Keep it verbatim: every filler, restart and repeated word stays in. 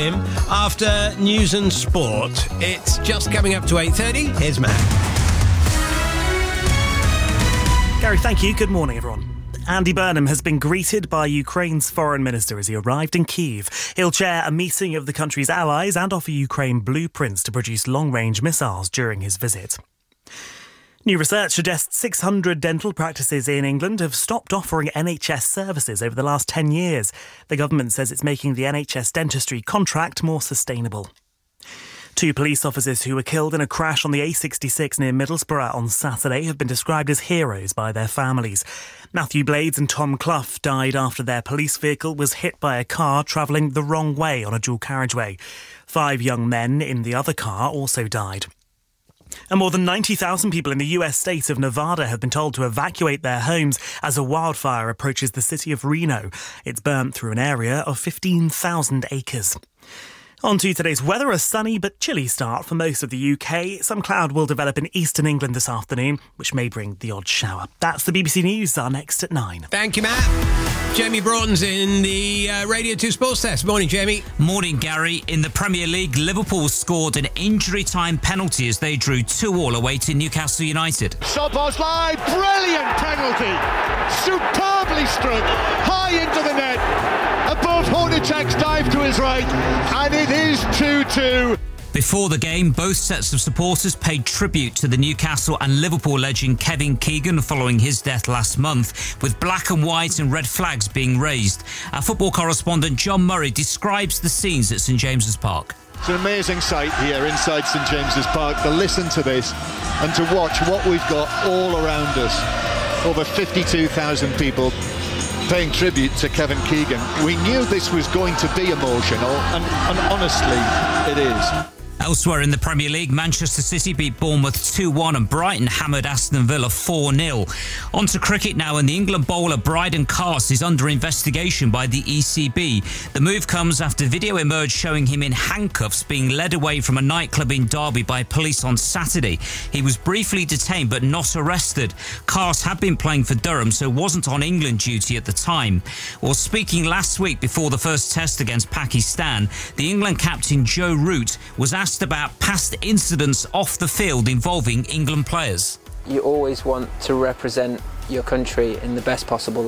him after news and sport. It's just coming up to eight thirty. Here's Matt. Gary, thank you. Good morning, everyone. Andy Burnham has been greeted by Ukraine's foreign minister as he arrived in Kyiv. He'll chair a meeting of the country's allies and offer Ukraine blueprints to produce long-range missiles during his visit. New research suggests six hundred dental practices in England have stopped offering N H S services over the last ten years. The government says it's making the N H S dentistry contract more sustainable. Two police officers who were killed in a crash on the A sixty-six near Middlesbrough on Saturday have been described as heroes by their families. Matthew Blades and Tom Clough died after their police vehicle was hit by a car travelling the wrong way on a dual carriageway. Five young men in the other car also died. And more than ninety thousand people in the U S state of Nevada have been told to evacuate their homes as a wildfire approaches the city of Reno. It's burnt through an area of fifteen thousand acres. On to today's weather, a sunny but chilly start for most of the U K. Some cloud will develop in eastern England this afternoon, which may bring the odd shower. That's the B B C News. Our next at nine. Thank you, Matt. Jamie Broughton's in the uh, Radio two Sports Desk. Morning, Jamie. Morning, Gary. In the Premier League, Liverpool scored an injury-time penalty as they drew two all away to Newcastle United. Szoboszlai, brilliant penalty. Superbly struck, high into the net. Above Hornacek's dive to his right, and it is two two. Before the game, both sets of supporters paid tribute to the Newcastle and Liverpool legend Kevin Keegan following his death last month, with black and white and red flags being raised. Our football correspondent John Murray describes the scenes at St James's Park. It's an amazing sight here inside St James's Park to listen to this and to watch what we've got all around us. Over fifty-two thousand people paying tribute to Kevin Keegan. We knew this was going to be emotional, and, and honestly, it is. Elsewhere in the Premier League, Manchester City beat Bournemouth two one and Brighton hammered Aston Villa four nil. On to cricket now, and the England bowler Bryden Cast is under investigation by the E C B. The move comes after video emerged showing him in handcuffs being led away from a nightclub in Derby by police on Saturday. He was briefly detained but not arrested. Cast had been playing for Durham, so wasn't on England duty at the time. Well, speaking last week before the first test against Pakistan, the England captain Joe Root was asked about past incidents off the field involving England players. You always want to represent your country in the best possible